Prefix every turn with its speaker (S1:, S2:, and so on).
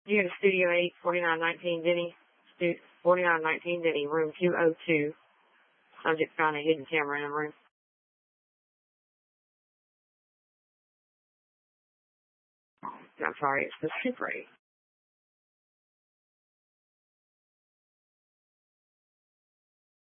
S1: You go to Studio 8, 4919 Denny, 4919 Denny, room 202. Subject found a hidden camera in the room. I'm sorry, it's the Super 8.